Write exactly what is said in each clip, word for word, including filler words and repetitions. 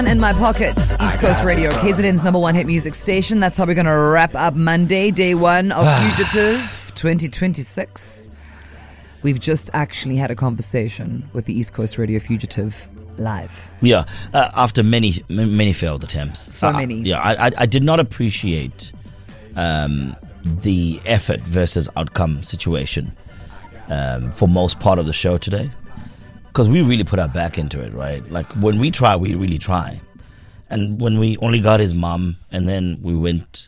In my pocket, East Coast Radio, K Z N's number one hit music station. That's how we're going to wrap up Monday, day one of Fugitive twenty twenty-six. We've just actually had a conversation with the East Coast Radio Fugitive live. Yeah, uh, after many, many failed attempts. So uh, many. Yeah, I, I, I did not appreciate um, the effort versus outcome situation um, for most part of the show today. Because we really put our back into it, right? Like, when we try, we really try. And when we only got his mom, and then we went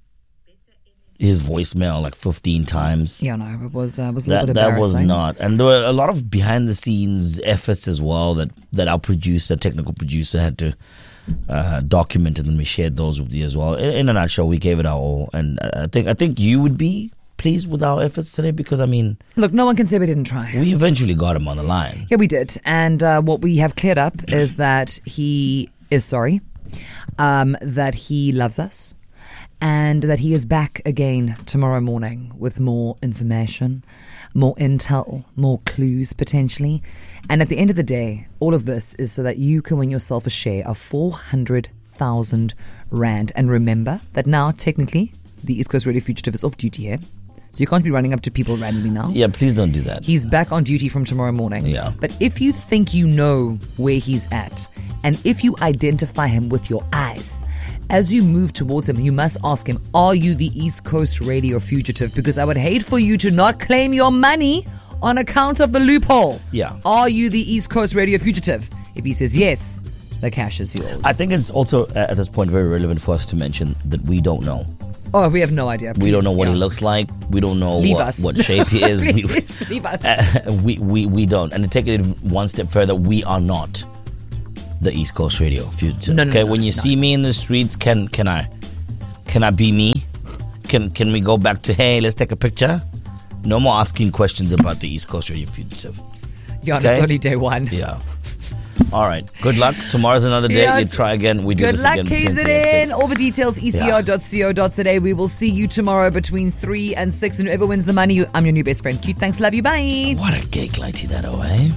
his voicemail like fifteen times. Yeah, no, it was, uh, was a That, little bit that was embarrassing. not. And there were a lot of behind-the-scenes efforts as well that, that our producer, technical producer, had to uh, document, and then we shared those with you as well. In, in a nutshell, we gave it our all. And I think I think you would be pleased with our efforts today because, I mean... Look, no one can say we didn't try. We eventually got him on the line. Yeah, we did. And uh, what we have cleared up is that he is sorry, um, that he loves us, and that he is back again tomorrow morning with more information, more intel, more clues potentially. And at the end of the day, all of this is so that you can win yourself a share of four hundred thousand rand. And remember that now, technically, the East Coast Radio Fugitive is off duty here. So you can't be running up to people randomly now. Yeah, please don't do that. He's back on duty from tomorrow morning. Yeah. But if you think you know where he's at, and if you identify him with your eyes, as you move towards him, you must ask him, are you the East Coast Radio Fugitive? Because I would hate for you to not claim your money on account of the loophole. Yeah. Are you the East Coast Radio Fugitive? If he says yes, the cash is yours. I think it's also, uh, at this point, very relevant for us to mention that we don't know. Oh, we have no idea. We Please, don't know what yeah. he looks like. We don't know Leave what, us. what shape he is. we, Please, leave us. Uh, we, we, we don't. And to take it one step further, we are not the East Coast Radio Fugitive. No, no, okay, no, when you no. see me in the streets, can can I can I be me? Can can we go back to, hey, let's take a picture? No more asking questions about the East Coast Radio Fugitive. Yeah, Okay. it's only day one. Yeah. All right. Good luck. Tomorrow's another day. Yeah, you try again. We do Good this luck, again. K between Z three and N. six. All the details, e c r dot co dot za. We will see you tomorrow between three and six. And whoever wins the money, I'm your new best friend. Cute. Thanks. Love you. Bye. What a gay lighty that, oh, eh?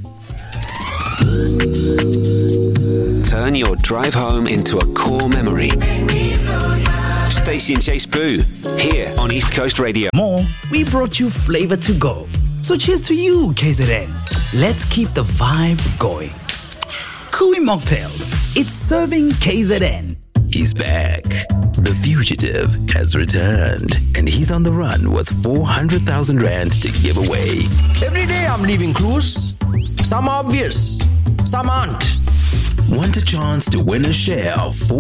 Turn your drive home into a core memory. Stacey and Chase Boo, here on East Coast Radio. More, we brought you flavor to go. So cheers to you, K Z N. Let's keep the vibe going. Kui Mocktails, it's serving K Z N. He's back. The fugitive has returned, and he's on the run with four hundred thousand rand to give away. Every day I'm leaving clues. Some obvious, some aren't. Want a chance to win a share of four